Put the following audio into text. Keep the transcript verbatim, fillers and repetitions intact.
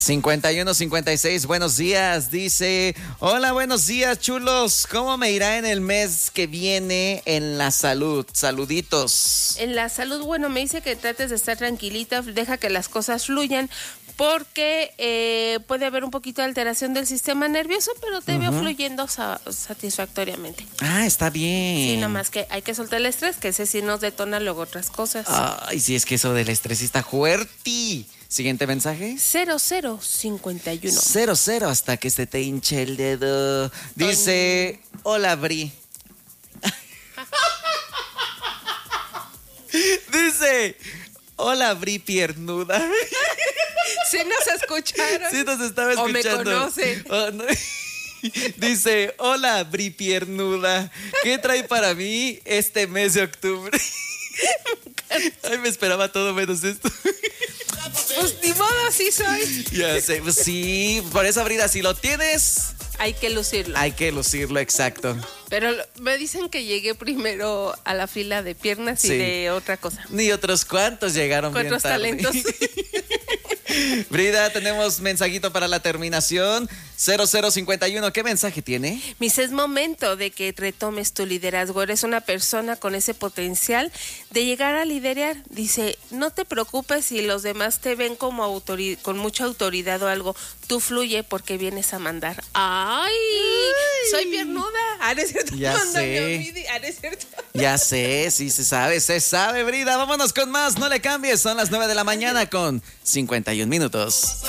cincuenta y uno cincuenta y seis, buenos días, dice, hola, buenos días, chulos, ¿cómo me irá en el mes que viene en la salud? Saluditos. En la salud, bueno, me dice que trates de estar tranquilita, deja que las cosas fluyan, porque eh, puede haber un poquito de alteración del sistema nervioso, pero te uh-huh. veo fluyendo sa- satisfactoriamente. Ah, está bien. Sí, nada más que hay que soltar el estrés, que ese sí nos detona luego otras cosas. Ay, sí, es que eso del estrés sí está fuerte. Siguiente mensaje. cero cero cincuenta y uno. Cero cero hasta que se te hinche el dedo. Dice, hola, Bri. Dice, hola, Bri piernuda. Sí nos escucharon. Sí nos estaba escuchando. O me conocen. Oh, no. Dice, hola, Bri piernuda. ¿Qué trae para mí este mes de octubre? Ay, me esperaba todo menos esto. Pues ni modo, así soy. Ya sé, pues sí, por eso, Brida, si lo tienes, hay que lucirlo. Hay que lucirlo, exacto. Pero me dicen que llegué primero a la fila de piernas sí. y de otra cosa. Ni otros cuantos llegaron bien tarde. Otros talentos. Brida, tenemos mensajito para la terminación. cero cero cincuenta y uno, ¿qué mensaje tiene? Mis, es momento de que retomes tu liderazgo. Eres una persona con ese potencial de llegar a liderar. Dice, no te preocupes si los demás te ven como autori- con mucha autoridad o algo. Tú fluye porque vienes a mandar. ¡Ay! Ay. Soy piernuda. Ah, ¿no es cierto? Ya sé. Ah, ¿no es cierto? Ya sé, sí se sabe, se sabe, Brida. Vámonos con más, no le cambies. Son las nueve de la mañana con cincuenta y un minutos.